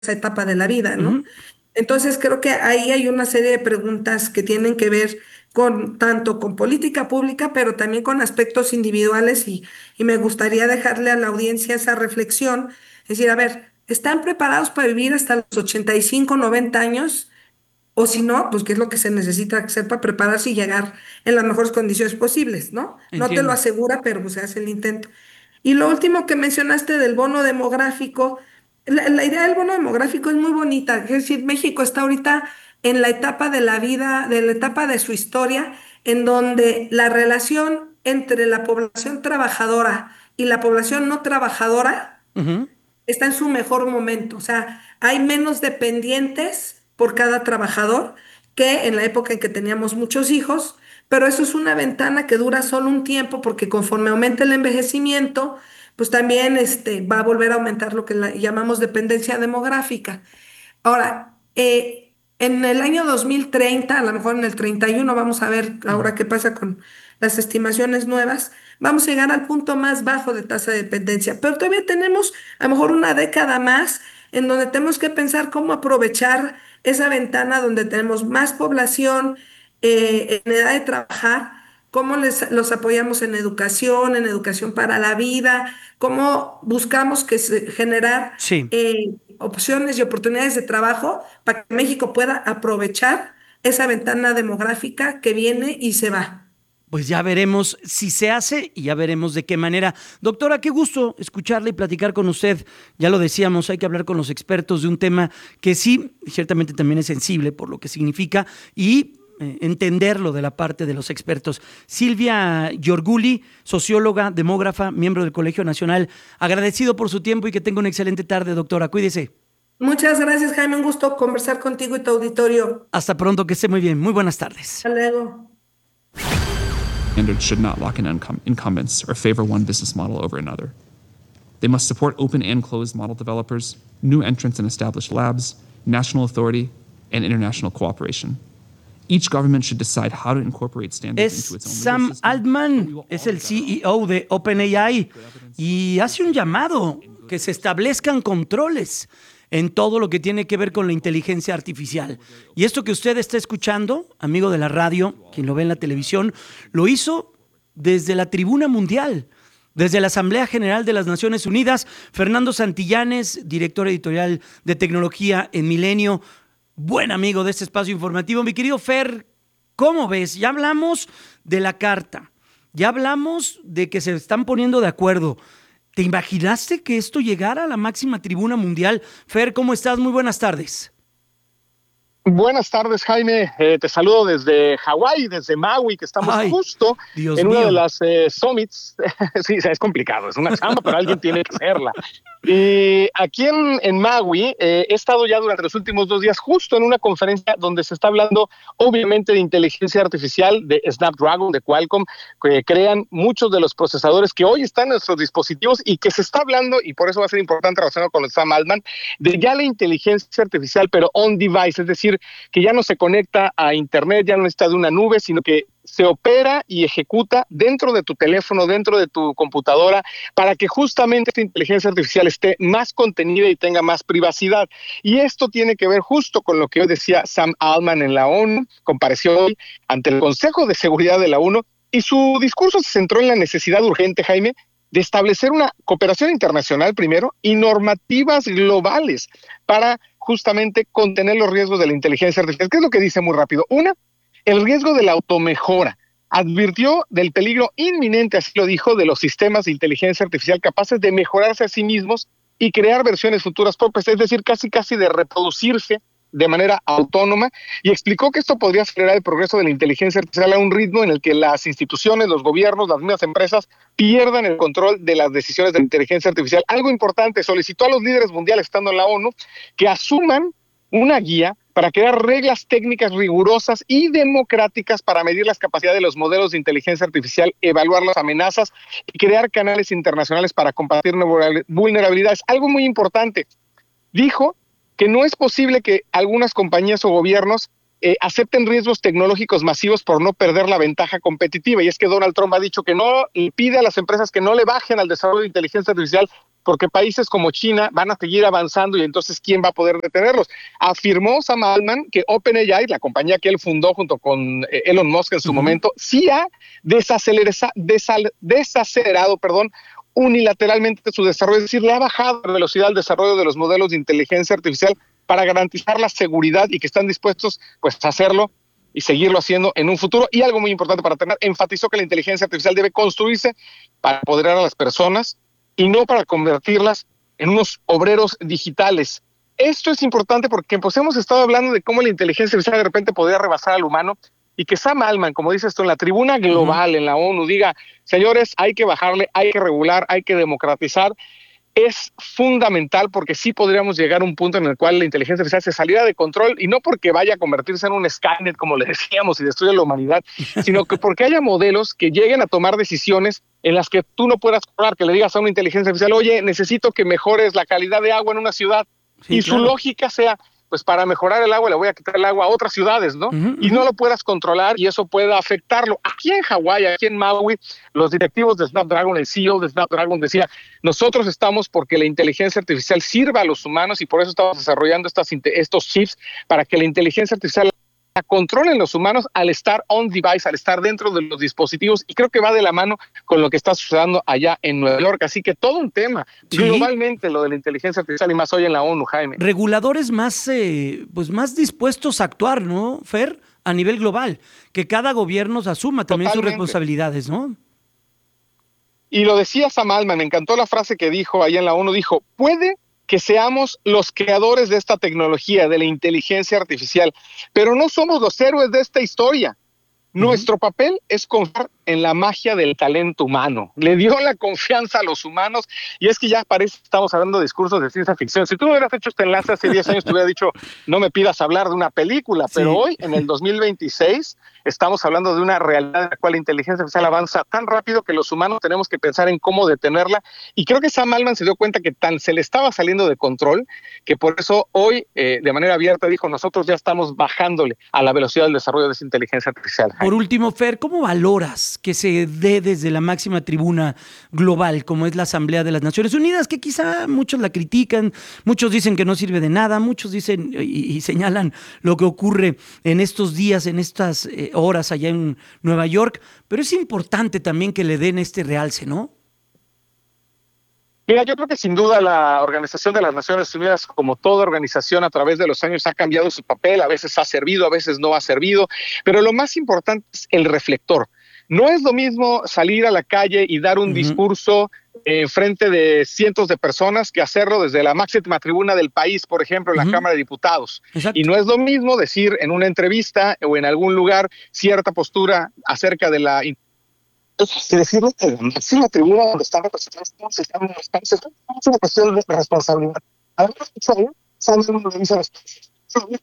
esa etapa de la vida, ¿no? Ujú. Entonces creo que ahí hay una serie de preguntas que tienen que ver con tanto con política pública, pero también con aspectos individuales y me gustaría dejarle a la audiencia esa reflexión, es decir, a ver, ¿están preparados para vivir hasta los 85, 90 años? O si no, pues qué es lo que se necesita hacer para prepararse y llegar en las mejores condiciones posibles, ¿no? No te lo Entiendo. asegura, pero pues se hace el intento. Y lo último que mencionaste del bono demográfico, la idea del bono demográfico es muy bonita. Es decir, México está ahorita en la etapa de la vida, de la etapa de su historia, en donde la relación entre la población trabajadora y la población no trabajadora Ujú. está en su mejor momento. O sea, hay menos dependientes por cada trabajador que en la época en que teníamos muchos hijos, pero eso es una ventana que dura solo un tiempo porque conforme aumenta el envejecimiento, pues también va a volver a aumentar lo que llamamos dependencia demográfica. Ahora, en el año 2030, a lo mejor en el 31, vamos a ver Ujú. ahora qué pasa con las estimaciones nuevas, vamos a llegar al punto más bajo de tasa de dependencia, pero todavía tenemos a lo mejor una década más en donde tenemos que pensar cómo aprovechar esa ventana donde tenemos más población en edad de trabajar, cómo los apoyamos en educación para la vida, cómo buscamos generar Sí. opciones y oportunidades de trabajo para que México pueda aprovechar esa ventana demográfica que viene y se va. Pues ya veremos si se hace y ya veremos de qué manera. Doctora, qué gusto escucharla y platicar con usted. Ya lo decíamos, hay que hablar con los expertos de un tema que sí, ciertamente también es sensible por lo que significa y entenderlo de la parte de los expertos. Silvia Giorguli, socióloga, demógrafa, miembro del Colegio Nacional, agradecido por su tiempo y que tenga una excelente tarde, doctora. Cuídese. Muchas gracias, Jaime. Un gusto conversar contigo y tu auditorio. Hasta pronto, que esté muy bien. Muy buenas tardes. Hasta luego. Standards should not lock in incumbents or favor one business model over another. They must support open and closed model developers, new entrants and established labs, national authority, and international cooperation. Each government should decide how to incorporate standards into Es its own legal Sam system, and we Altman, will es all be el better off. CEO de OpenAI y hace un llamado que se establezcan controles en todo lo que tiene que ver con la inteligencia artificial. Y esto que usted está escuchando, amigo de la radio, quien lo ve en la televisión, lo hizo desde la tribuna mundial, desde la Asamblea General de las Naciones Unidas. Fernando Santillanes, director editorial de tecnología en Milenio, buen amigo de este espacio informativo. Mi querido Fer, ¿cómo ves? Ya hablamos de la carta, ya hablamos de que se están poniendo de acuerdo. ¿Te imaginaste que esto llegara a la máxima tribuna mundial? Fer, ¿cómo estás? Muy buenas tardes. Buenas tardes, Jaime. Te saludo desde Hawái, desde Maui, que estamos Ay, justo Dios en una de mío. las summits. Sí, es complicado, es una chamba, pero alguien tiene que hacerla. Y aquí en Maui he estado ya durante los últimos 2 días justo en una conferencia donde se está hablando obviamente de inteligencia artificial, de Snapdragon, de Qualcomm, que crean muchos de los procesadores que hoy están en nuestros dispositivos y que se está hablando, y por eso va a ser importante relacionado con Sam Altman, de ya la inteligencia artificial, pero on device, es decir, que ya no se conecta a internet, ya no está de una nube, sino que se opera y ejecuta dentro de tu teléfono, dentro de tu computadora, para que justamente esta inteligencia artificial esté más contenida y tenga más privacidad. Y esto tiene que ver justo con lo que hoy decía Sam Altman en la ONU, compareció hoy ante el Consejo de Seguridad de la ONU, y su discurso se centró en la necesidad urgente, Jaime, de establecer una cooperación internacional primero y normativas globales para justamente contener los riesgos de la inteligencia artificial. ¿Qué es lo que dice muy rápido? Una, el riesgo de la automejora. Advirtió del peligro inminente, así lo dijo, de los sistemas de inteligencia artificial capaces de mejorarse a sí mismos y crear versiones futuras propias, es decir, casi de reproducirse de manera autónoma, y explicó que esto podría acelerar el progreso de la inteligencia artificial a un ritmo en el que las instituciones, los gobiernos, las mismas empresas pierdan el control de las decisiones de la inteligencia artificial. Algo importante, solicitó a los líderes mundiales, estando en la ONU, que asuman una guía para crear reglas técnicas rigurosas y democráticas para medir las capacidades de los modelos de inteligencia artificial, evaluar las amenazas y crear canales internacionales para combatir vulnerabilidades. Algo muy importante, dijo que no es posible que algunas compañías o gobiernos acepten riesgos tecnológicos masivos por no perder la ventaja competitiva. Y es que Donald Trump ha dicho que no, y pide a las empresas que no le bajen al desarrollo de inteligencia artificial, porque países como China van a seguir avanzando y entonces ¿quién va a poder detenerlos? Afirmó Sam Altman que OpenAI, la compañía que él fundó junto con Elon Musk en su momento, sí ha desacelerado unilateralmente su desarrollo, es decir, le ha bajado la velocidad al desarrollo de los modelos de inteligencia artificial para garantizar la seguridad y que están dispuestos pues a hacerlo y seguirlo haciendo en un futuro. Y algo muy importante para terminar, enfatizó que la inteligencia artificial debe construirse para empoderar a las personas y no para convertirlas en unos obreros digitales. Esto es importante porque pues hemos estado hablando de cómo la inteligencia artificial de repente podría rebasar al humano y que Sam Altman, como dices tú, en la tribuna global, en la ONU, diga, señores, hay que bajarle, hay que regular, hay que democratizar, es fundamental porque sí podríamos llegar a un punto en el cual la inteligencia artificial se saliera de control y no porque vaya a convertirse en un Skynet, como le decíamos, y destruya la humanidad, sino que porque haya modelos que lleguen a tomar decisiones en las que tú no puedas controlar, que le digas a una inteligencia artificial, oye, necesito que mejores la calidad de agua en una ciudad, sí, y claro, su lógica sea, pues para mejorar el agua le voy a quitar el agua a otras ciudades, ¿no? Y no lo puedas controlar y eso pueda afectarlo. Aquí en Hawái, aquí en Maui, los directivos de Snapdragon, el CEO de Snapdragon decía, nosotros estamos porque la inteligencia artificial sirva a los humanos y por eso estamos desarrollando estos chips para que la inteligencia artificial la controlen los humanos al estar on device, al estar dentro de los dispositivos, y creo que va de la mano con lo que está sucediendo allá en Nueva York, así que todo un tema, sí, globalmente lo de la inteligencia artificial y más hoy en la ONU, Jaime. Reguladores más, pues más dispuestos a actuar, ¿no, Fer? A nivel global, que cada gobierno asuma también sus responsabilidades, ¿no? Y lo decía Sam Altman, me encantó la frase que dijo allá en la ONU, dijo, puede que seamos los creadores de esta tecnología, de la inteligencia artificial, pero no somos los héroes de esta historia. Nuestro papel es confiar en la magia del talento humano. Le dio la confianza a los humanos y es que ya parece que estamos hablando de discursos de ciencia ficción. Si tú no hubieras hecho este enlace hace 10 años, te hubiera dicho, no me pidas hablar de una película, pero hoy, en el 2026, estamos hablando de una realidad en la cual la inteligencia artificial avanza tan rápido que los humanos tenemos que pensar en cómo detenerla. Y creo que Sam Altman se dio cuenta que tan se le estaba saliendo de control que por eso hoy, de manera abierta, dijo, nosotros ya estamos bajándole a la velocidad del desarrollo de esa inteligencia artificial. Por último, Fer, ¿cómo valoras que se dé desde la máxima tribuna global, como es la Asamblea de las Naciones Unidas, que quizá muchos la critican, muchos dicen que no sirve de nada, muchos dicen y señalan lo que ocurre en estos días, en estas horas allá en Nueva York, pero es importante también que le den este realce, ¿no? Mira, yo creo que sin duda la Organización de las Naciones Unidas, como toda organización a través de los años, ha cambiado su papel, a veces ha servido, a veces no ha servido, pero lo más importante es el reflector. No es lo mismo salir a la calle y dar un discurso en frente de cientos de personas que hacerlo desde la máxima tribuna del país, por ejemplo, en la Cámara de Diputados. Exacto. Y no es lo mismo decir en una entrevista o en algún lugar cierta postura acerca de la... Es decirlo en la máxima tribuna donde están representados todos los países, es una cuestión de responsabilidad. Además, ¿sabes? Uno le dice a los países,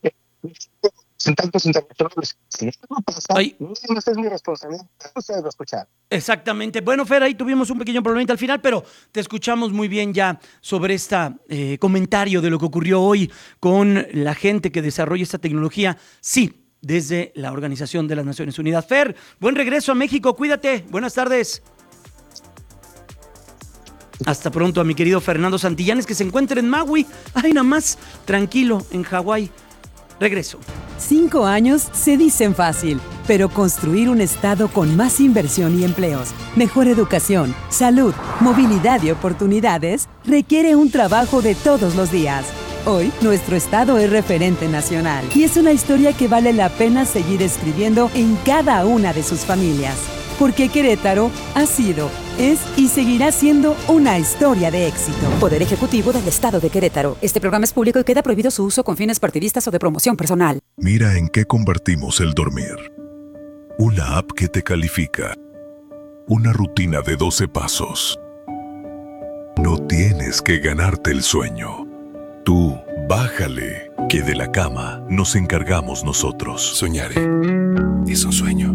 en tantos internacionales. Si esto no pasa, no es mi responsabilidad. Ustedes lo escucharon. Exactamente. Bueno, Fer, ahí tuvimos un pequeño problemita al final, pero te escuchamos muy bien ya sobre este comentario de lo que ocurrió hoy con la gente que desarrolla esta tecnología. Sí, desde la Organización de las Naciones Unidas. Fer, buen regreso a México. Cuídate. Buenas tardes. Hasta pronto a mi querido Fernando Santillanes, que se encuentra en Maui. Ay, nada más, tranquilo, en Hawái. Regreso. 5 años se dicen fácil, pero construir un estado con más inversión y empleos, mejor educación, salud, movilidad y oportunidades requiere un trabajo de todos los días. Hoy, nuestro estado es referente nacional y es una historia que vale la pena seguir escribiendo en cada una de sus familias. Porque Querétaro ha sido, es y seguirá siendo una historia de éxito. Poder Ejecutivo del Estado de Querétaro. Este programa es público y queda prohibido su uso con fines partidistas o de promoción personal. Mira en qué convertimos el dormir. Una app que te califica. Una rutina de 12 pasos. No tienes que ganarte el sueño. Tú, bájale, que de la cama nos encargamos nosotros. Soñaré. Es un sueño.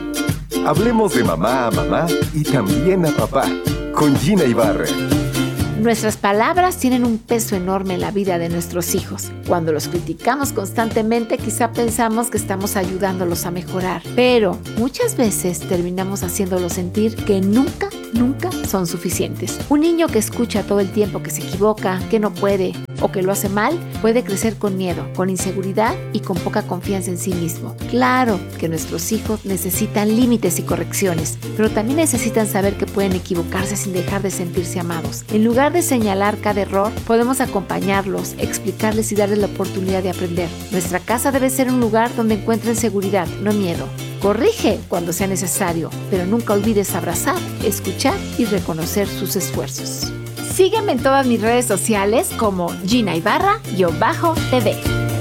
Hablemos de mamá a mamá y también a papá, con Gina Ibarra. Nuestras palabras tienen un peso enorme en la vida de nuestros hijos. Cuando los criticamos constantemente, quizá pensamos que estamos ayudándolos a mejorar, pero muchas veces terminamos haciéndolos sentir que nunca son suficientes. Un niño que escucha todo el tiempo que se equivoca, que no puede o que lo hace mal, puede crecer con miedo, con inseguridad y con poca confianza en sí mismo. Claro que nuestros hijos necesitan límites y correcciones, pero también necesitan saber que pueden equivocarse sin dejar de sentirse amados. En lugar de señalar cada error, podemos acompañarlos, explicarles y darles la oportunidad de aprender. Nuestra casa debe ser un lugar donde encuentren seguridad, no miedo. Corrige cuando sea necesario, pero nunca olvides abrazar, escuchar y reconocer sus esfuerzos. Sígueme en todas mis redes sociales como Gina Ibarra-TV.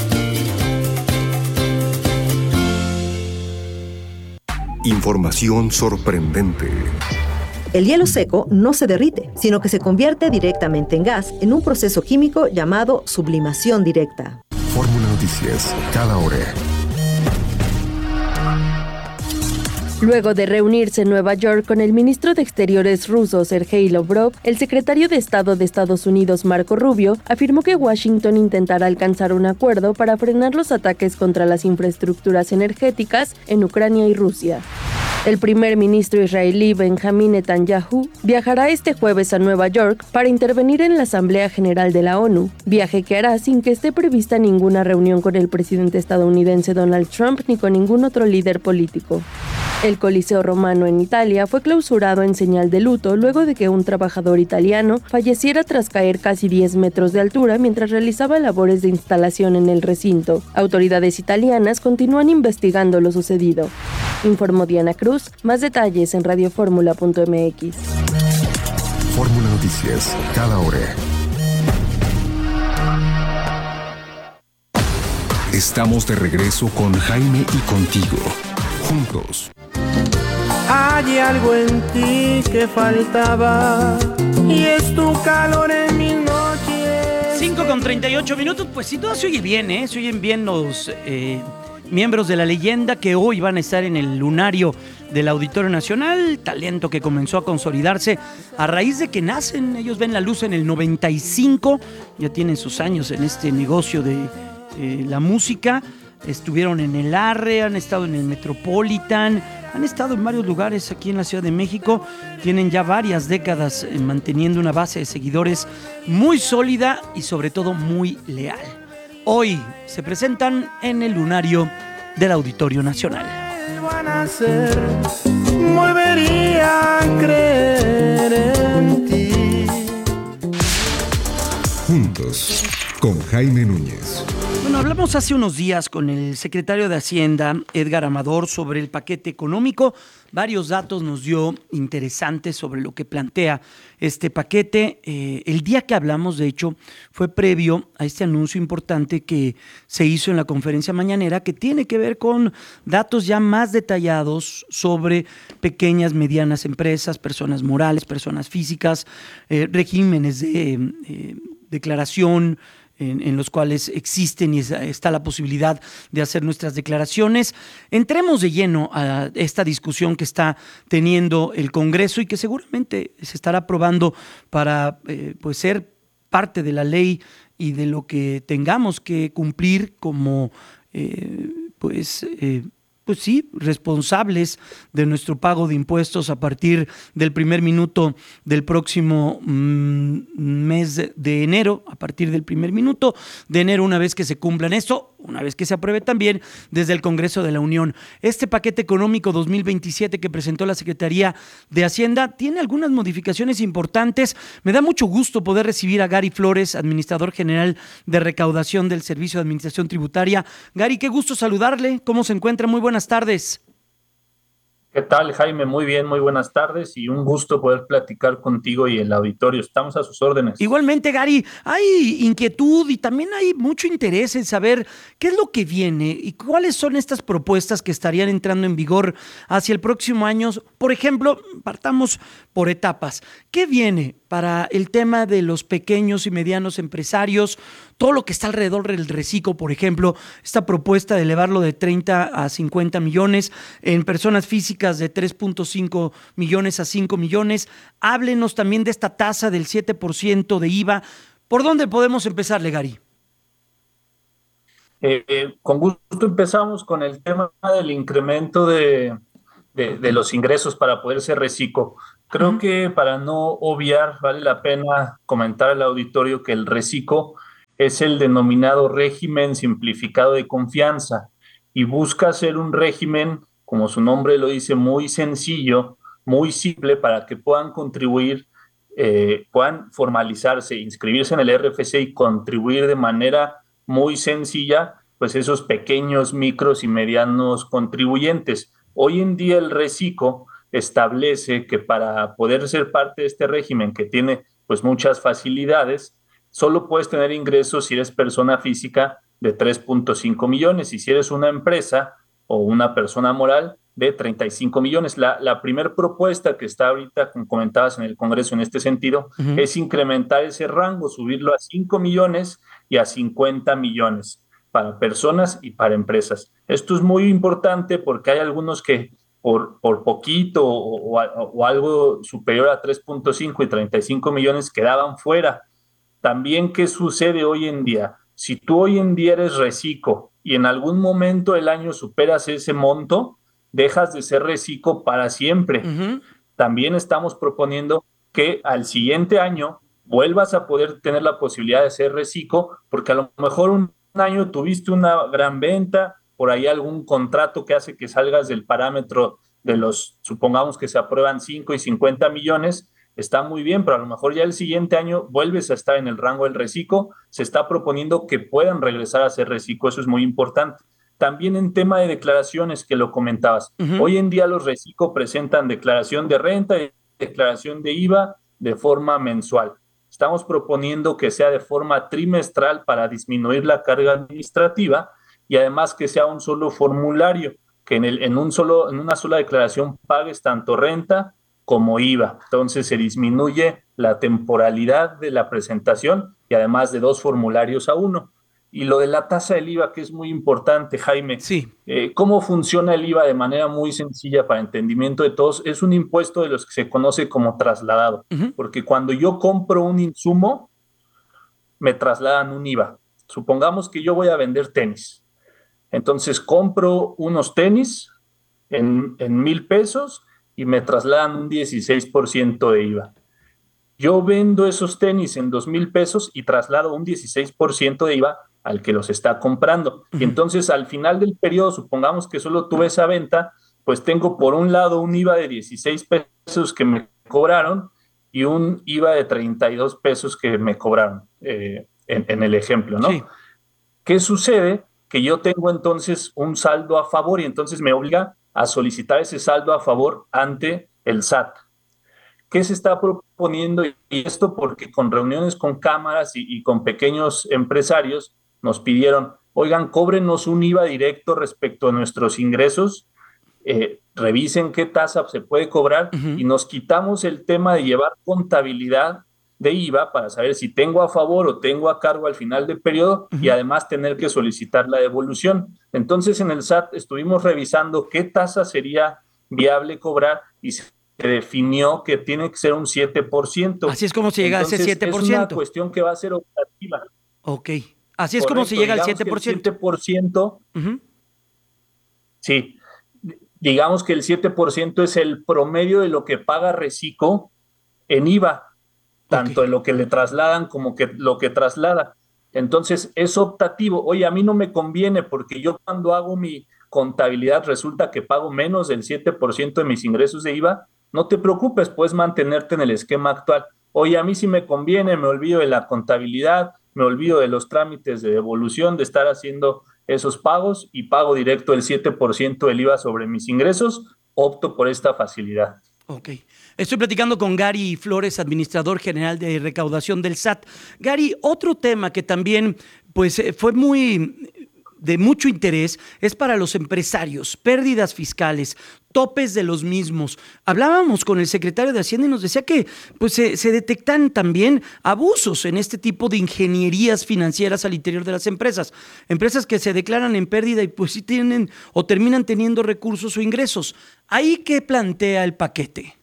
Información sorprendente. El hielo seco no se derrite, sino que se convierte directamente en gas en un proceso químico llamado sublimación directa. Fórmula Noticias, cada hora. Luego de reunirse en Nueva York con el ministro de Exteriores ruso Sergei Lavrov, el secretario de Estado de Estados Unidos Marco Rubio afirmó que Washington intentará alcanzar un acuerdo para frenar los ataques contra las infraestructuras energéticas en Ucrania y Rusia. El primer ministro israelí Benjamin Netanyahu viajará este jueves a Nueva York para intervenir en la Asamblea General de la ONU, viaje que hará sin que esté prevista ninguna reunión con el presidente estadounidense Donald Trump ni con ningún otro líder político. El Coliseo Romano en Italia fue clausurado en señal de luto luego de que un trabajador italiano falleciera tras caer casi 10 metros de altura mientras realizaba labores de instalación en el recinto. Autoridades italianas continúan investigando lo sucedido. Informó Diana Cruz. Más detalles en radioformula.mx. Fórmula Noticias, cada hora. Estamos de regreso con Jaime y contigo. Juntos. Hay algo en ti que faltaba y es tu calor en mis noches. 5:38, pues sí, todo se oye bien, ¿eh? Se oyen bien los miembros de la leyenda que hoy van a estar en el lunario del Auditorio Nacional, talento que comenzó a consolidarse a raíz de que nacen. Ellos ven la luz en el 95, ya tienen sus años en este negocio de la música. Estuvieron en el Arre, han estado en el Metropolitan, han estado en varios lugares aquí en la Ciudad de México. Tienen ya varias décadas manteniendo una base de seguidores muy sólida y sobre todo muy leal. Hoy se presentan en el lunario del Auditorio Nacional. Volvería a creer en ti. Juntos, con Jaime Núñez. Bueno, hablamos hace unos días con el secretario de Hacienda, Edgar Amador, sobre el paquete económico. Varios datos nos dio interesantes sobre lo que plantea este paquete. El día que hablamos, de hecho, fue previo a este anuncio importante que se hizo en la conferencia mañanera, que tiene que ver con datos ya más detallados sobre pequeñas, medianas empresas, personas morales, personas físicas, regímenes de declaración, en los cuales existen y está la posibilidad de hacer nuestras declaraciones. Entremos de lleno a esta discusión que está teniendo el Congreso y que seguramente se estará aprobando para pues ser parte de la ley y de lo que tengamos que cumplir como pues sí, responsables de nuestro pago de impuestos a partir del primer minuto del próximo mes de enero, a partir del primer minuto de enero, una vez que se cumplan esto, una vez que se apruebe también desde el Congreso de la Unión. Este paquete económico 2027 que presentó la Secretaría de Hacienda tiene algunas modificaciones importantes. Me da mucho gusto poder recibir a Gary Flores, administrador general de recaudación del Servicio de Administración Tributaria. Gary, qué gusto saludarle. ¿Cómo se encuentra? Muy buenas tardes. ¿Qué tal, Jaime? Muy bien, muy buenas tardes y un gusto poder platicar contigo y el auditorio. Estamos a sus órdenes. Igualmente, Gary, hay inquietud y también hay mucho interés en saber qué es lo que viene y cuáles son estas propuestas que estarían entrando en vigor hacia el próximo año. Por ejemplo, partamos por etapas. ¿Qué viene para el tema de los pequeños y medianos empresarios, todo lo que está alrededor del reciclo, por ejemplo, esta propuesta de elevarlo de 30 a 50 millones, en personas físicas de 3.5 millones a 5 millones. Háblenos también de esta tasa del 7% de IVA. ¿Por dónde podemos empezar, Gary? Con gusto empezamos con el tema del incremento de los ingresos para poder ser reciclo. Creo que para no obviar, vale la pena comentar al auditorio que el reciclo es el denominado régimen simplificado de confianza y busca ser un régimen, como su nombre lo dice, muy sencillo, muy simple para que puedan contribuir, puedan formalizarse, inscribirse en el RFC y contribuir de manera muy sencilla, pues esos pequeños, micros y medianos contribuyentes. Hoy en día el reciclo establece que para poder ser parte de este régimen que tiene pues muchas facilidades, solo puedes tener ingresos si eres persona física de 3.5 millones y si eres una empresa o una persona moral de 35 millones. La primera propuesta que está ahorita, como comentabas en el Congreso en este sentido, es incrementar ese rango, subirlo a 5 millones y a 50 millones para personas y para empresas. Esto es muy importante porque hay algunos que por poquito o algo superior a 3.5 y 35 millones quedaban fuera. También, ¿qué sucede hoy en día? Si tú hoy en día eres reciclo y en algún momento del año superas ese monto, dejas de ser reciclo para siempre. También estamos proponiendo que al siguiente año vuelvas a poder tener la posibilidad de ser reciclo, porque a lo mejor un año tuviste una gran venta, por ahí algún contrato que hace que salgas del parámetro de los, supongamos que se aprueban 5 y 50 millones, está muy bien, pero a lo mejor ya el siguiente año vuelves a estar en el rango del reciclo. Se está proponiendo que puedan regresar a ser reciclo, eso es muy importante. También en tema de declaraciones que lo comentabas, hoy en día los reciclo presentan declaración de renta y declaración de IVA de forma mensual. Estamos proponiendo que sea de forma trimestral para disminuir la carga administrativa y además que sea un solo formulario, que en una sola declaración pagues tanto renta como IVA. Entonces se disminuye la temporalidad de la presentación y además de 2 formularios a 1. Y lo de la tasa del IVA, que es muy importante, Jaime. Sí. ¿Cómo funciona el IVA de manera muy sencilla para entendimiento de todos? Es un impuesto de los que se conoce como trasladado, porque cuando yo compro un insumo, me trasladan un IVA. Supongamos que yo voy a vender tenis. Entonces compro unos tenis en 1,000 pesos y me trasladan un 16% de IVA. Yo vendo esos tenis en 2,000 pesos y traslado un 16% de IVA al que los está comprando. Y entonces al final del periodo, supongamos que solo tuve esa venta, pues tengo por un lado un IVA de 16 pesos que me cobraron y un IVA de 32 pesos que me cobraron en el ejemplo, ¿no? Sí. ¿Qué sucede? Que yo tengo entonces un saldo a favor y entonces me obliga a solicitar ese saldo a favor ante el SAT. ¿Qué se está proponiendo? Y esto porque con reuniones con cámaras y con pequeños empresarios nos pidieron, oigan, cóbrenos un IVA directo respecto a nuestros ingresos, revisen qué tasa se puede cobrar y nos quitamos el tema de llevar contabilidad de IVA para saber si tengo a favor o tengo a cargo al final del periodo y además tener que solicitar la devolución. Entonces en el SAT estuvimos revisando qué tasa sería viable cobrar y se definió que tiene que ser un 7%. Así es como se llega. Entonces, a ese 7%. Es una cuestión que va a ser optativa. Ok. Así es como se llega al 7%. El 7%, sí, digamos que el 7% es el promedio de lo que paga Reciclo en IVA, tanto de lo que le trasladan como que lo que traslada. Entonces es optativo. Oye, a mí no me conviene porque yo cuando hago mi contabilidad resulta que pago menos del 7% de mis ingresos de IVA. No te preocupes, puedes mantenerte en el esquema actual. Oye, a mí sí me conviene, me olvido de la contabilidad, me olvido de los trámites de devolución, de estar haciendo esos pagos y pago directo el 7% del IVA sobre mis ingresos, opto por esta facilidad. Ok. Estoy platicando con Gary Flores, administrador general de recaudación del SAT. Gary, otro tema que también pues, fue muy de mucho interés es para los empresarios, pérdidas fiscales, topes de los mismos. Hablábamos con el secretario de Hacienda y nos decía que pues, se detectan también abusos en este tipo de ingenierías financieras al interior de las empresas. Empresas que se declaran en pérdida y pues sí tienen o terminan teniendo recursos o ingresos. ¿Ahí qué plantea el paquete?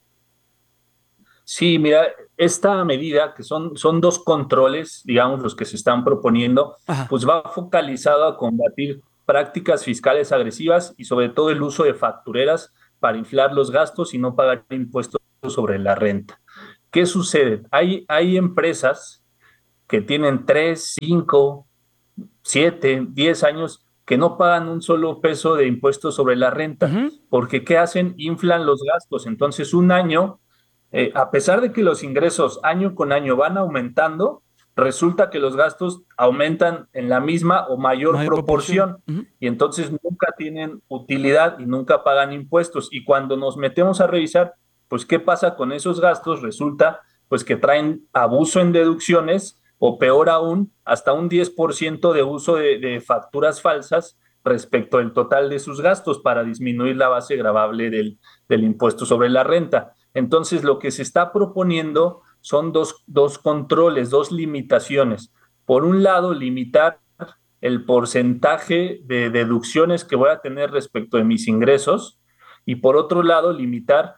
Sí, mira, esta medida, que son 2 controles, digamos, los que se están proponiendo, pues va focalizado a combatir prácticas fiscales agresivas y sobre todo el uso de factureras para inflar los gastos y no pagar impuestos sobre la renta. ¿Qué sucede? Hay empresas que tienen 3, 5, 7, 10 años que no pagan un solo peso de impuestos sobre la renta, porque ¿qué hacen? Inflan los gastos. Entonces, un año, a pesar de que los ingresos año con año van aumentando, resulta que los gastos aumentan en la misma o mayor proporción. Y entonces nunca tienen utilidad y nunca pagan impuestos. Y cuando nos metemos a revisar, pues qué pasa con esos gastos, resulta pues que traen abuso en deducciones o peor aún, hasta un 10% de uso de facturas falsas respecto al total de sus gastos para disminuir la base gravable del impuesto sobre la renta. Entonces, lo que se está proponiendo son dos controles, 2 limitaciones. Por un lado, limitar el porcentaje de deducciones que voy a tener respecto de mis ingresos y por otro lado, limitar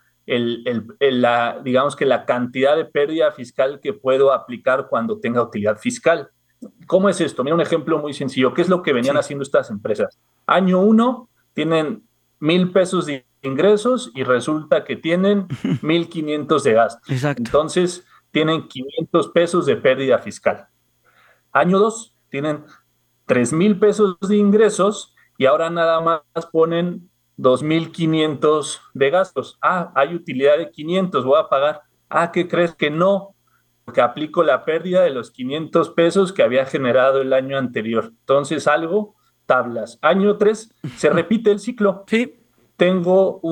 digamos que la cantidad de pérdida fiscal que puedo aplicar cuando tenga utilidad fiscal. ¿Cómo es esto? Mira un ejemplo muy sencillo. ¿Qué es lo que venían haciendo estas empresas? Año 1 tienen 1,000 pesos de ingresos y resulta que tienen 1,500 de gastos. Exacto. Entonces, tienen 500 pesos de pérdida fiscal. Año 2 tienen 3,000 pesos de ingresos y ahora nada más ponen 2,500 de gastos. Hay utilidad de 500, voy a pagar. ¿Qué crees? Que no, porque aplico la pérdida de los 500 pesos que había generado el año anterior. Entonces, tablas. Año 3, se repite el ciclo. Sí. Tengo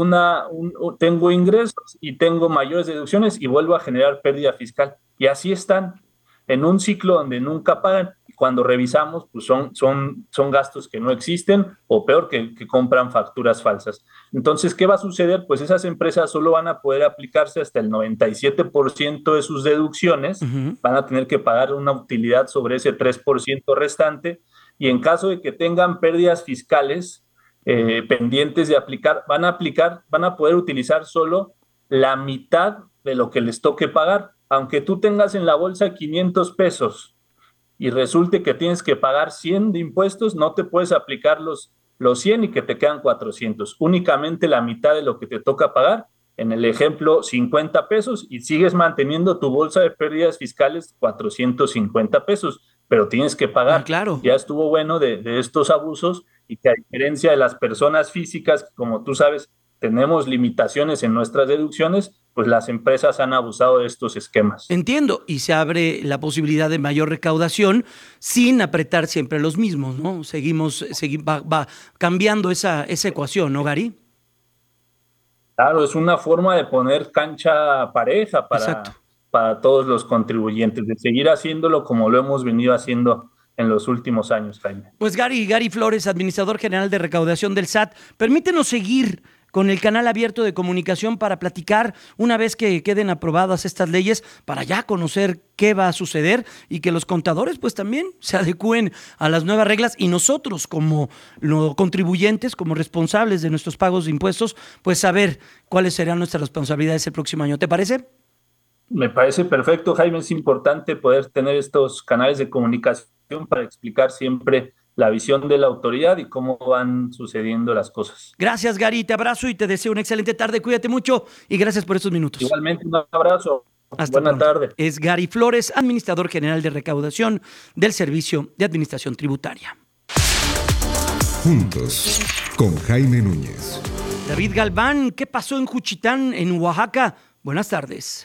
ingresos y tengo mayores deducciones y vuelvo a generar pérdida fiscal. Y así están en un ciclo donde nunca pagan. Y cuando revisamos, pues son gastos que no existen o peor, que compran facturas falsas. Entonces, ¿qué va a suceder? Pues esas empresas solo van a poder aplicarse hasta el 97% de sus deducciones. Van a tener que pagar una utilidad sobre ese 3% restante. Y en caso de que tengan pérdidas fiscales pendientes de aplicar, van a poder utilizar solo la mitad de lo que les toque pagar. Aunque tú tengas en la bolsa 500 pesos y resulte que tienes que pagar 100 de impuestos, no te puedes aplicar los 100 y que te quedan 400. Únicamente la mitad de lo que te toca pagar, en el ejemplo 50 pesos, y sigues manteniendo tu bolsa de pérdidas fiscales 450 pesos, pero tienes que pagar. Claro. Ya estuvo bueno de estos abusos y que a diferencia de las personas físicas, como tú sabes, tenemos limitaciones en nuestras deducciones, pues las empresas han abusado de estos esquemas. Entiendo, y se abre la posibilidad de mayor recaudación sin apretar siempre los mismos, ¿no? Va cambiando esa ecuación, ¿no, Gary? Claro, es una forma de poner cancha pareja para todos los contribuyentes, de seguir haciéndolo como lo hemos venido haciendo en los últimos años, Jaime. Pues Gary Flores, administrador general de recaudación del SAT, permítenos seguir con el canal abierto de comunicación para platicar una vez que queden aprobadas estas leyes, para ya conocer qué va a suceder y que los contadores pues también se adecúen a las nuevas reglas y nosotros como contribuyentes, como responsables de nuestros pagos de impuestos, pues saber cuáles serán nuestras responsabilidades el próximo año. ¿Te parece? Me parece perfecto, Jaime. Es importante poder tener estos canales de comunicación para explicar siempre la visión de la autoridad y cómo van sucediendo las cosas. Gracias, Gary. Te abrazo y te deseo una excelente tarde. Cuídate mucho y gracias por estos minutos. Igualmente, un abrazo. Hasta Buena tarde. Es Gary Flores, administrador general de recaudación del Servicio de Administración Tributaria. Juntos, con Jaime Núñez. David Galván, ¿qué pasó en Juchitán, en Oaxaca? Buenas tardes.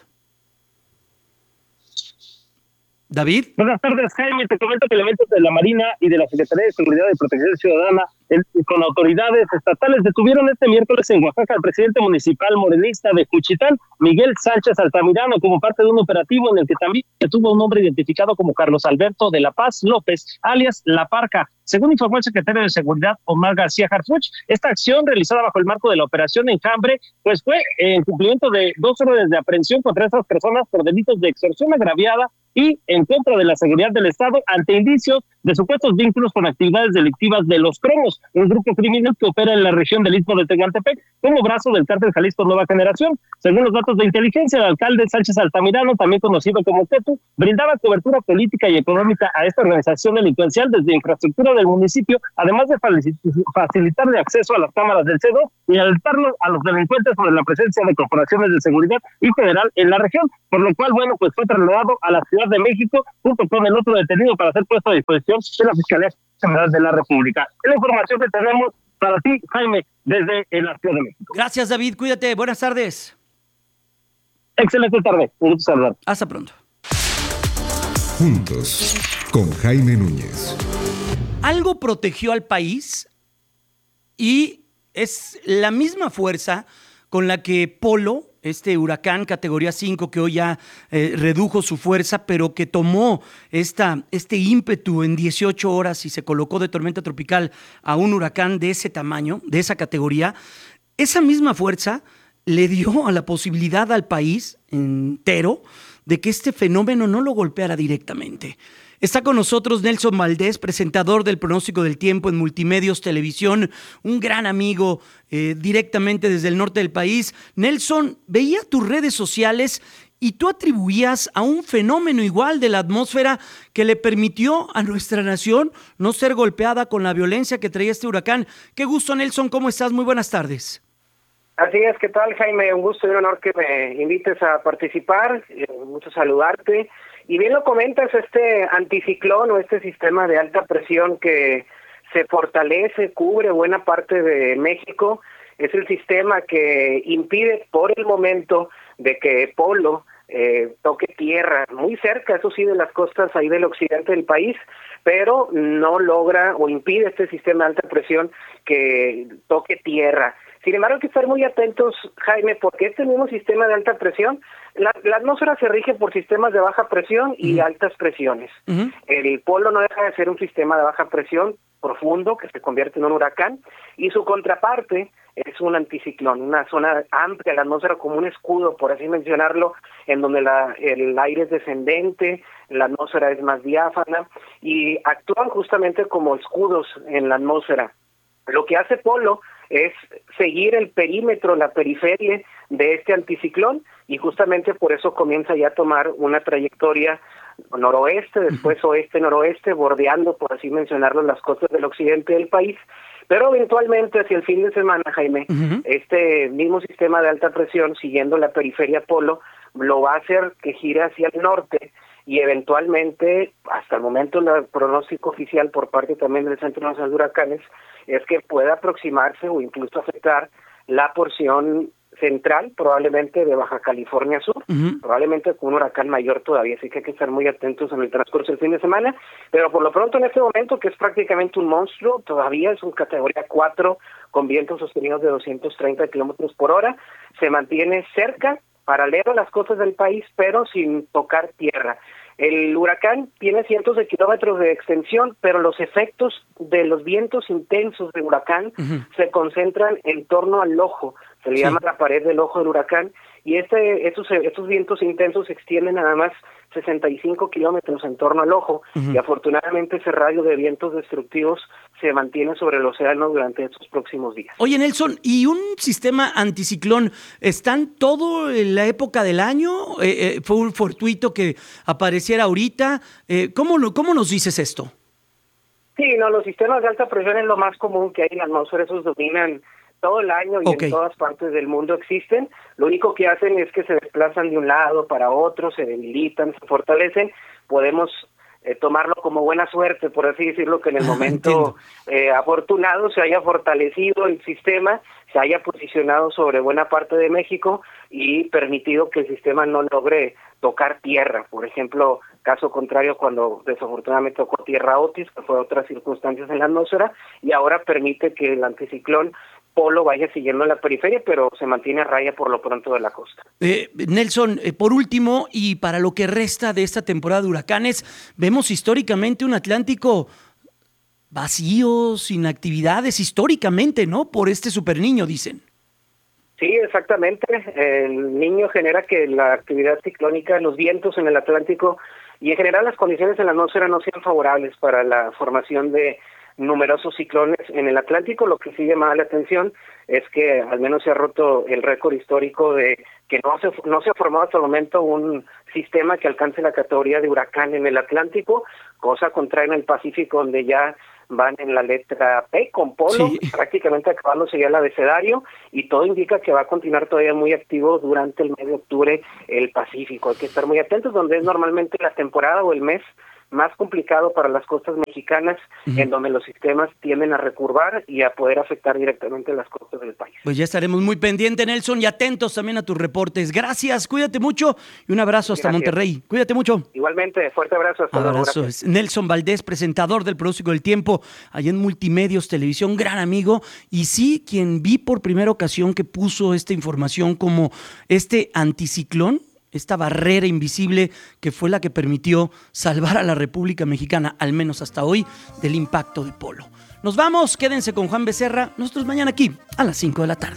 David. Buenas tardes, Jaime. Te comento que elementos de la Marina y de la Secretaría de Seguridad y Protección Ciudadana con autoridades estatales. Detuvieron este miércoles en Oaxaca al presidente municipal morenista de Juchitán, Miguel Sánchez Altamirano, como parte de un operativo en el que también tuvo un hombre identificado como Carlos Alberto de la Paz López, alias La Parca. Según informó el secretario de Seguridad, Omar García Harfuch, esta acción realizada bajo el marco de la Operación Enjambre, pues fue en cumplimiento de 2 órdenes de aprehensión contra estas personas por delitos de extorsión agraviada y en contra de la seguridad del Estado ante indicios de supuestos vínculos con actividades delictivas de Los Cromos, un grupo criminal que opera en la región del Istmo de Tehuantepec como brazo del cártel Jalisco Nueva Generación. Según los datos de inteligencia, el alcalde Sánchez Altamirano, también conocido como Tetu, brindaba cobertura política y económica a esta organización delincuencial desde infraestructura del municipio, además de facilitarle acceso a las cámaras del C2 y alertarlos a los delincuentes sobre la presencia de corporaciones de seguridad y federal en la región, por lo cual, bueno, pues fue trasladado a la Ciudad de México junto con el otro detenido para ser puesto a disposición de la Fiscalía General de la República. Es la información que tenemos para ti, Jaime, desde la Ciudad de México. Gracias, David. Cuídate. Buenas tardes. Excelente tarde. Un gusto saludar. Hasta pronto. Juntos, con Jaime Núñez. Algo protegió al país y es la misma fuerza con la que Polo, este huracán categoría 5 que hoy ya redujo su fuerza, pero que tomó este ímpetu en 18 horas y se colocó de tormenta tropical a un huracán de ese tamaño, de esa categoría, esa misma fuerza le dio a la posibilidad al país entero de que este fenómeno no lo golpeara directamente. Está con nosotros Nelson Valdés, presentador del Pronóstico del Tiempo en Multimedios Televisión, un gran amigo directamente desde el norte del país. Nelson, veía tus redes sociales y tú atribuías a un fenómeno igual de la atmósfera que le permitió a nuestra nación no ser golpeada con la violencia que traía este huracán. Qué gusto, Nelson, ¿cómo estás? Muy buenas tardes. Así es, ¿qué tal, Jaime? Un gusto y un honor que me invites a participar, un gusto saludarte. Y bien lo comentas, este anticiclón o este sistema de alta presión que se fortalece, cubre buena parte de México, es el sistema que impide por el momento de que Polo toque tierra muy cerca, eso sí, de las costas ahí del occidente del país, pero no logra o impide este sistema de alta presión que toque tierra. Sin embargo, hay que estar muy atentos, Jaime, porque este mismo sistema de alta presión, la atmósfera se rige por sistemas de baja presión y altas presiones. El polo no deja de ser un sistema de baja presión profundo que se convierte en un huracán, y su contraparte es un anticiclón, una zona amplia, la atmósfera como un escudo, por así mencionarlo, en donde el aire es descendente, la atmósfera es más diáfana, y actúan justamente como escudos en la atmósfera. Lo que hace Polo es seguir el perímetro, la periferia de este anticiclón, y justamente por eso comienza ya a tomar una trayectoria noroeste, después oeste-noroeste, bordeando, por así mencionarlo, las costas del occidente del país, pero eventualmente hacia el fin de semana, Jaime, este mismo sistema de alta presión, siguiendo la periferia Polo, lo va a hacer que gire hacia el norte, y eventualmente, hasta el momento, el pronóstico oficial por parte también del Centro Nacional de Huracanes es que pueda aproximarse o incluso afectar la porción central, probablemente de Baja California Sur, probablemente con un huracán mayor todavía, así que hay que estar muy atentos en el transcurso del fin de semana, pero por lo pronto en este momento, que es prácticamente un monstruo, todavía es un categoría 4 con vientos sostenidos de 230 kilómetros por hora, se mantiene cerca, paralelo a las costas del país, pero sin tocar tierra. El huracán tiene cientos de kilómetros de extensión, pero los efectos de los vientos intensos del huracán se concentran en torno al ojo, se le llama la pared del ojo del huracán, y estos vientos intensos se extienden nada más 65 kilómetros en torno al ojo, y afortunadamente ese radio de vientos destructivos se mantiene sobre el océano durante estos próximos días. Oye, Nelson, ¿y un sistema anticiclón está en toda la época del año? ¿Fue un fortuito que apareciera ahorita? ¿Cómo nos dices esto? Sí, no, los sistemas de alta presión es lo más común que hay en la atmósfera, esos dominan todo el año y en todas partes del mundo existen. Lo único que hacen es que se desplazan de un lado para otro, se debilitan, se fortalecen. Podemos tomarlo como buena suerte, por así decirlo, que en el momento afortunado se haya fortalecido el sistema, se haya posicionado sobre buena parte de México y permitido que el sistema no logre tocar tierra. Por ejemplo, caso contrario cuando desafortunadamente tocó tierra Otis, que fue otras circunstancias en la atmósfera, y ahora permite que el anticiclón Polo vaya siguiendo la periferia, pero se mantiene a raya por lo pronto de la costa. Nelson, por último, y para lo que resta de esta temporada de huracanes, vemos históricamente un Atlántico vacío, sin actividades, históricamente, ¿no? Por este superniño, dicen. Sí, exactamente. El niño genera que la actividad ciclónica, los vientos en el Atlántico y en general las condiciones en la atmósfera no sean favorables para la formación de numerosos ciclones en el Atlántico. Lo que sí llama la atención es que al menos se ha roto el récord histórico de que no se ha formado hasta el momento un sistema que alcance la categoría de huracán en el Atlántico, cosa contraria en el Pacífico, donde ya van en la letra P con Polo, prácticamente acabándose ya el abecedario, y todo indica que va a continuar todavía muy activo durante el mes de octubre el Pacífico. Hay que estar muy atentos, donde es normalmente la temporada o el mes más complicado para las costas mexicanas, en donde los sistemas tienden a recurvar y a poder afectar directamente las costas del país. Pues ya estaremos muy pendientes, Nelson, y atentos también a tus reportes. Gracias, cuídate mucho y un abrazo hasta Monterrey. Cuídate mucho. Igualmente, fuerte abrazo. Hasta luego. Abrazo. Es Nelson Valdés, presentador del Pronóstico del Tiempo, allá en Multimedios Televisión, gran amigo, y sí, quien vi por primera ocasión que puso esta información como este anticiclón, esta barrera invisible que fue la que permitió salvar a la República Mexicana, al menos hasta hoy, del impacto de Polo. Nos vamos, quédense con Juan Becerra, nosotros mañana aquí a las 5 de la tarde.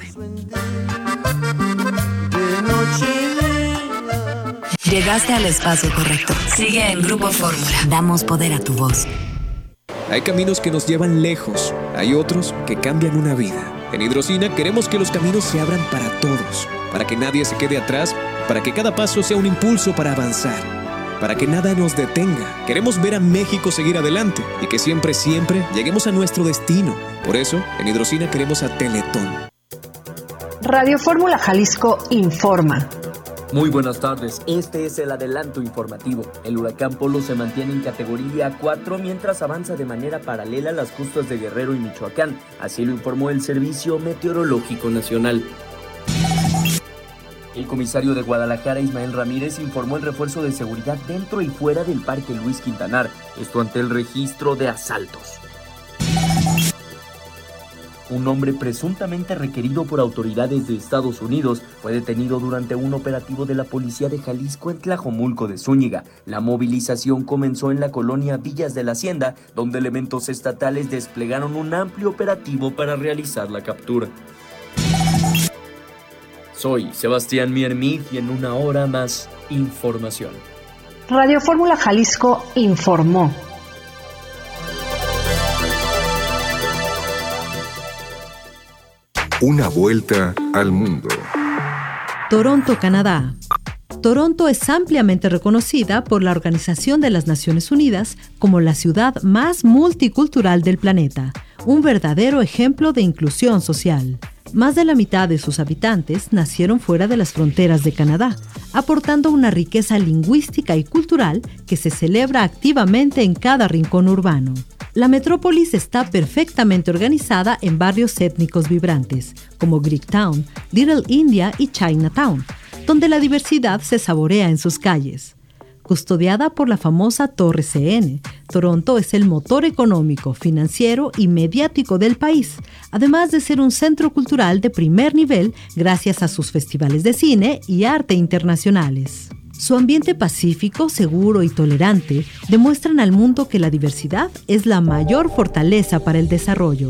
Llegaste al espacio correcto. Sigue en Grupo Fórmula. Damos poder a tu voz. Hay caminos que nos llevan lejos, hay otros que cambian una vida. En Hidrocina queremos que los caminos se abran para todos, para que nadie se quede atrás, para que cada paso sea un impulso para avanzar, para que nada nos detenga. Queremos ver a México seguir adelante y que siempre, siempre lleguemos a nuestro destino. Por eso, en Hidrocina queremos a Teletón. Radio Fórmula Jalisco informa. Muy buenas tardes, este es el adelanto informativo. El huracán Polo se mantiene en categoría 4 mientras avanza de manera paralela a las costas de Guerrero y Michoacán, así lo informó el Servicio Meteorológico Nacional. El comisario de Guadalajara, Ismael Ramírez, informó el refuerzo de seguridad dentro y fuera del Parque Luis Quintanar, esto ante el registro de asaltos. Un hombre presuntamente requerido por autoridades de Estados Unidos fue detenido durante un operativo de la Policía de Jalisco en Tlajomulco de Zúñiga. La movilización comenzó en la colonia Villas de la Hacienda, donde elementos estatales desplegaron un amplio operativo para realizar la captura. Soy Sebastián Miermith y en una hora más, información. Radio Fórmula Jalisco informó. Una vuelta al mundo. Toronto, Canadá. Toronto es ampliamente reconocida por la Organización de las Naciones Unidas como la ciudad más multicultural del planeta, un verdadero ejemplo de inclusión social. Más de la mitad de sus habitantes nacieron fuera de las fronteras de Canadá, aportando una riqueza lingüística y cultural que se celebra activamente en cada rincón urbano. La metrópolis está perfectamente organizada en barrios étnicos vibrantes, como Greektown, Little India y Chinatown, donde la diversidad se saborea en sus calles. Custodiada por la famosa Torre CN, Toronto es el motor económico, financiero y mediático del país, además de ser un centro cultural de primer nivel gracias a sus festivales de cine y arte internacionales. Su ambiente pacífico, seguro y tolerante demuestran al mundo que la diversidad es la mayor fortaleza para el desarrollo.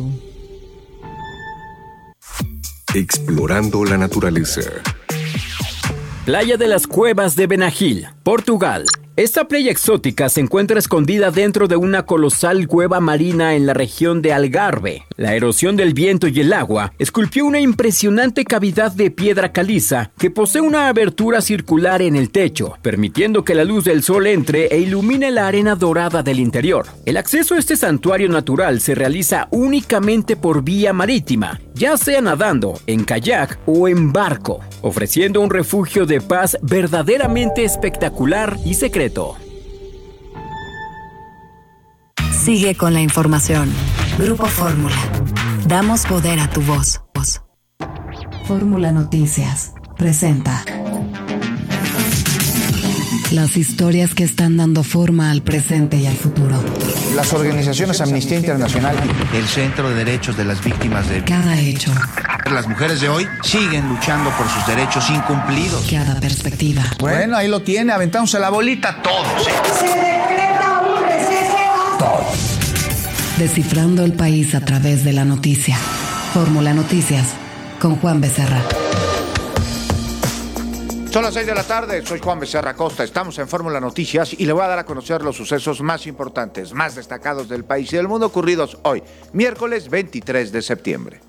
Explorando la naturaleza. Playa de las Cuevas de Benagil, Portugal. Esta playa exótica se encuentra escondida dentro de una colosal cueva marina en la región de Algarve. La erosión del viento y el agua esculpió una impresionante cavidad de piedra caliza que posee una abertura circular en el techo, permitiendo que la luz del sol entre e ilumine la arena dorada del interior. El acceso a este santuario natural se realiza únicamente por vía marítima, ya sea nadando, en kayak o en barco, ofreciendo un refugio de paz verdaderamente espectacular y secreto. Sigue con la información. Grupo Fórmula. Damos poder a tu voz. Fórmula Noticias presenta las historias que están dando forma al presente y al futuro. Las organizaciones Amnistía Internacional, el Centro de Derechos de las Víctimas de cada hecho. Las mujeres de hoy siguen luchando por sus derechos incumplidos. Cada perspectiva. Bueno, ahí lo tiene, aventándose la bolita todos. Se decreta un receso. Todos. Descifrando el país a través de la noticia. Fórmula Noticias con Juan Becerra. Son las 6 de la tarde, soy Juan Becerra Costa, estamos en Fórmula Noticias y le voy a dar a conocer los sucesos más importantes, más destacados del país y del mundo ocurridos hoy, miércoles 23 de septiembre.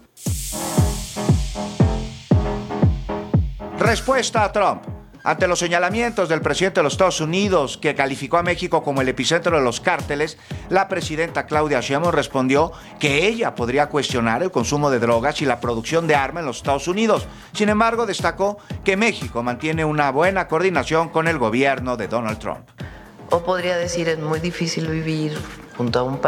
Respuesta a Trump. Ante los señalamientos del presidente de los Estados Unidos, que calificó a México como el epicentro de los cárteles, la presidenta Claudia Sheinbaum respondió que ella podría cuestionar el consumo de drogas y la producción de armas en los Estados Unidos. Sin embargo, destacó que México mantiene una buena coordinación con el gobierno de Donald Trump. O podría decir, es muy difícil vivir junto a un país